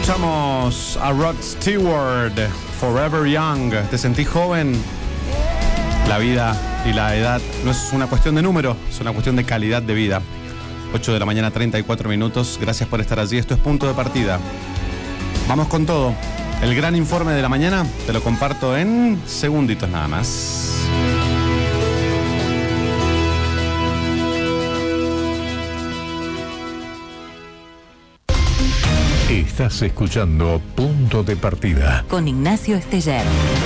Escuchamos a Rod Stewart, Forever Young. ¿Te sentís joven? La vida y la edad no es una cuestión de número, es una cuestión de calidad de vida. 8 de la mañana, 34 minutos. Gracias por estar allí. Esto es Punto de Partida. Vamos con todo. El gran informe de la mañana te lo comparto en segunditos nada más. Estás escuchando Punto de Partida con Ignacio Esteller.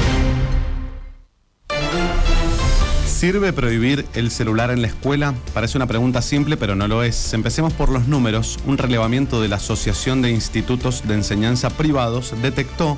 ¿Sirve prohibir el celular en la escuela? Parece una pregunta simple, pero no lo es. Empecemos por los números. Un relevamiento de la Asociación de Institutos de Enseñanza Privados detectó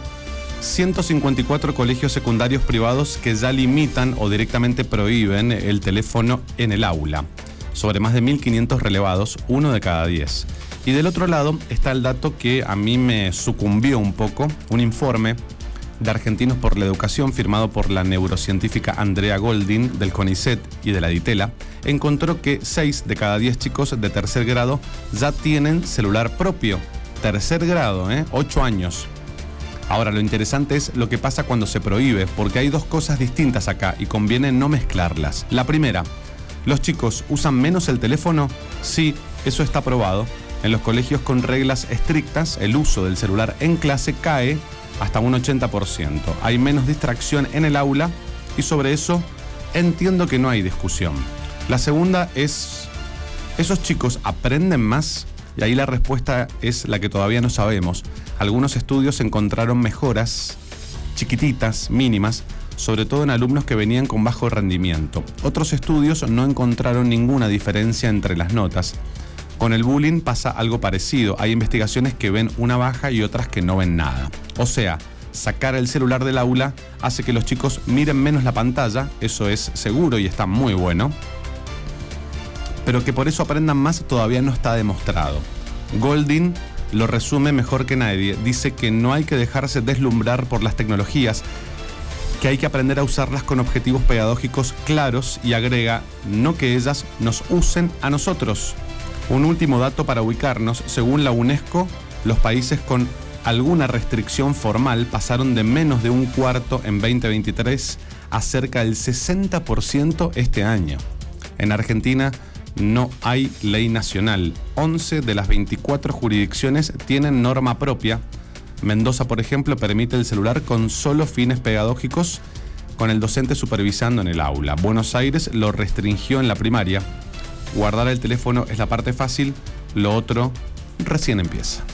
154 colegios secundarios privados que ya limitan o directamente prohíben el teléfono en el aula. Sobre más de 1.500 relevados, 1 de cada 10. Y del otro lado está el dato que a mí me sucumbió un poco, un informe de Argentinos por la Educación firmado por la neurocientífica Andrea Goldin del CONICET y de la DITELA, encontró que 6 de cada 10 chicos de tercer grado ya tienen celular propio. Tercer grado, 8 años. Ahora, lo interesante es lo que pasa cuando se prohíbe, porque hay dos cosas distintas acá y conviene no mezclarlas. La primera, ¿los chicos usan menos el teléfono? Sí, eso está probado. En los colegios con reglas estrictas, el uso del celular en clase cae hasta un 80%. Hay menos distracción en el aula y sobre eso entiendo que no hay discusión. La segunda es, ¿esos chicos aprenden más? Y ahí la respuesta es la que todavía no sabemos. Algunos estudios encontraron mejoras chiquititas, mínimas, sobre todo en alumnos que venían con bajo rendimiento. Otros estudios no encontraron ninguna diferencia entre las notas. Con el bullying pasa algo parecido. Hay investigaciones que ven una baja y otras que no ven nada. O sea, sacar el celular del aula hace que los chicos miren menos la pantalla, eso es seguro y está muy bueno. Pero que por eso aprendan más todavía no está demostrado. Goldin lo resume mejor que nadie. Dice que no hay que dejarse deslumbrar por las tecnologías, que hay que aprender a usarlas con objetivos pedagógicos claros y agrega, no que ellas nos usen a nosotros. Un último dato para ubicarnos, según la UNESCO, los países con alguna restricción formal pasaron de menos de un cuarto en 2023 a cerca del 60% este año. En Argentina no hay ley nacional. 11 de las 24 jurisdicciones tienen norma propia. Mendoza, por ejemplo, permite el celular con solo fines pedagógicos, con el docente supervisando en el aula. Buenos Aires lo restringió en la primaria. Guardar el teléfono es la parte fácil, lo otro recién empieza.